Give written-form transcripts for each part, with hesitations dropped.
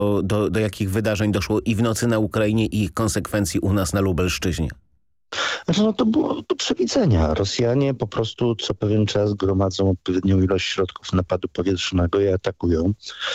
do jakich wydarzeń doszło i w nocy na Ukrainie i ich konsekwencji u nas na Lubelszczyźnie? Znaczy, no to było do przewidzenia. Rosjanie po prostu co pewien czas gromadzą odpowiednią ilość środków napadu powietrznego i atakują.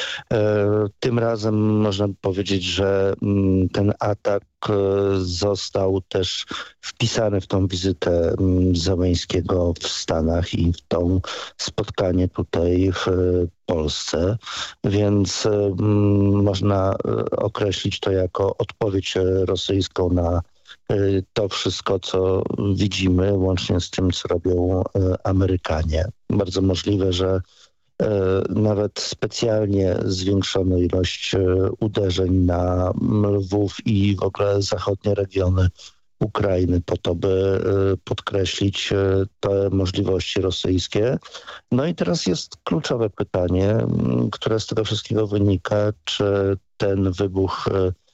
Tym razem można powiedzieć, że ten atak został też wpisany w tą wizytę Zełenskiego w Stanach i w to spotkanie tutaj w Polsce, więc można określić to jako odpowiedź rosyjską na to wszystko, co widzimy, łącznie z tym, co robią Amerykanie. Bardzo możliwe, że nawet specjalnie zwiększono ilość uderzeń na Lwów i w ogóle zachodnie regiony Ukrainy po to, by podkreślić te możliwości rosyjskie. No i teraz jest kluczowe pytanie, które z tego wszystkiego wynika, czy ten wybuch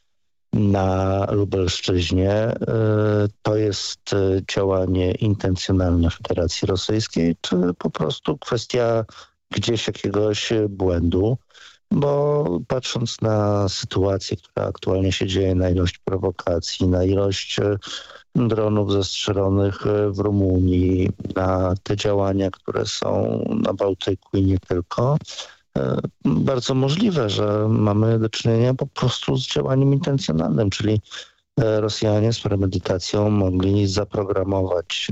na Lubelszczyźnie to jest działanie intencjonalne Federacji Rosyjskiej, czy po prostu kwestia gdzieś jakiegoś błędu, bo patrząc na sytuację, która aktualnie się dzieje, na ilość prowokacji, na ilość dronów zastrzelonych w Rumunii, na te działania, które są na Bałtyku i nie tylko, bardzo możliwe, że mamy do czynienia po prostu z działaniem intencjonalnym, czyli Rosjanie z premedytacją mogli zaprogramować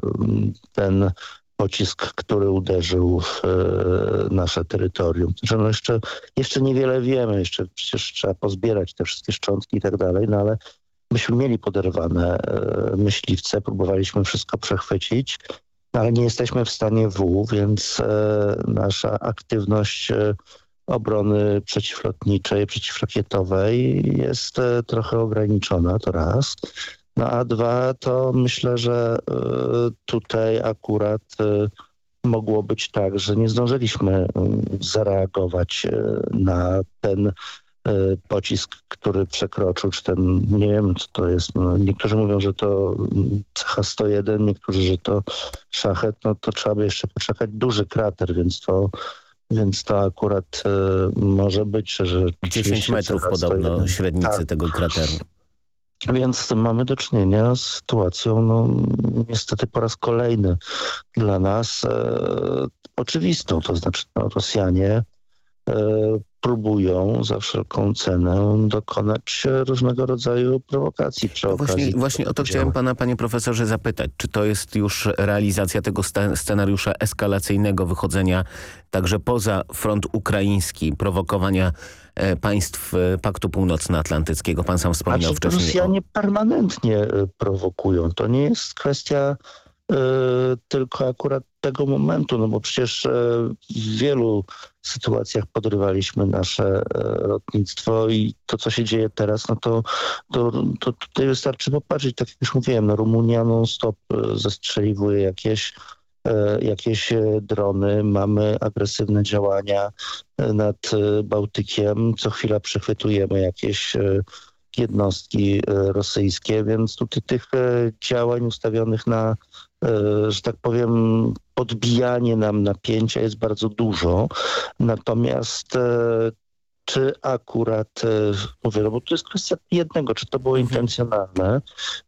ten pocisk, który uderzył w nasze terytorium. Znaczy, no jeszcze niewiele wiemy, jeszcze przecież trzeba pozbierać te wszystkie szczątki i tak dalej, no ale myśmy mieli poderwane myśliwce, próbowaliśmy wszystko przechwycić, ale nie jesteśmy w stanie W, więc nasza aktywność obrony przeciwlotniczej, przeciwrakietowej jest trochę ograniczona, to raz. No a dwa, to myślę, że tutaj akurat mogło być tak, że nie zdążyliśmy zareagować na ten pocisk, który przekroczył, czy ten, nie wiem co to jest, no, niektórzy mówią, że to CH-101, niektórzy, że to szachet, no to trzeba by jeszcze poczekać, duży krater, więc to akurat może być, że 10 metrów podobno średnicy tego krateru. Więc mamy do czynienia z sytuacją, no niestety po raz kolejny dla nas oczywistą, to znaczy no, Rosjanie próbują za wszelką cenę dokonać różnego rodzaju prowokacji przy okazji. Właśnie o to chciałem pana, panie profesorze, zapytać. Czy to jest już realizacja tego scenariusza eskalacyjnego wychodzenia także poza front ukraiński, prowokowania państw Paktu Północnoatlantyckiego? Pan sam wspominał wcześniej. Rosjanie permanentnie prowokują. To nie jest kwestia tylko akurat tego momentu, no bo przecież w wielu sytuacjach podrywaliśmy nasze lotnictwo i to, co się dzieje teraz, no to tutaj wystarczy popatrzeć, tak jak już mówiłem, no Rumunia non-stop zestrzeliwuje jakieś drony, mamy agresywne działania nad Bałtykiem, co chwila przechwytujemy jakieś jednostki rosyjskie, więc tutaj tych działań ustawionych na, że tak powiem, podbijanie nam napięcia jest bardzo dużo. Natomiast czy akurat, mówię, no bo to jest kwestia jednego, czy to było intencjonalne,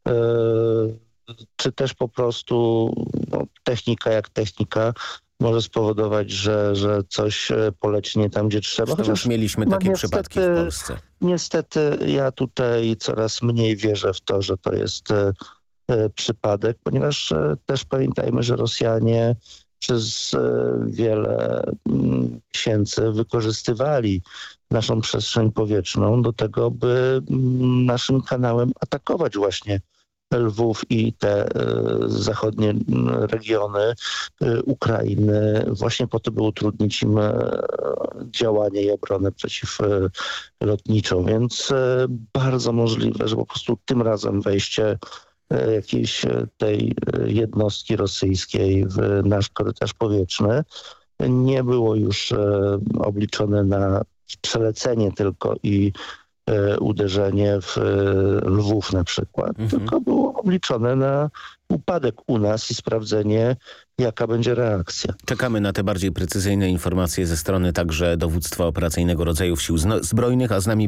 czy też po prostu no, technika jak technika może spowodować, że coś poleci nie tam, gdzie trzeba. Chociaż mieliśmy takie przypadki w Polsce. Niestety ja tutaj coraz mniej wierzę w to, że to jest przypadek, ponieważ też pamiętajmy, że Rosjanie przez wiele miesięcy wykorzystywali naszą przestrzeń powietrzną do tego, by naszym kanałem atakować właśnie Lwów i te zachodnie regiony Ukrainy właśnie po to, by utrudnić im działanie i obronę przeciwlotniczą. Więc bardzo możliwe, że po prostu tym razem wejście jakiejś tej jednostki rosyjskiej w nasz korytarz powietrzny nie było już obliczone na przelecenie tylko i uderzenie w Lwów na przykład, tylko było obliczone na upadek u nas i sprawdzenie, jaka będzie reakcja. Czekamy na te bardziej precyzyjne informacje ze strony także Dowództwa Operacyjnego Rodzajów Sił Zbrojnych, a z nami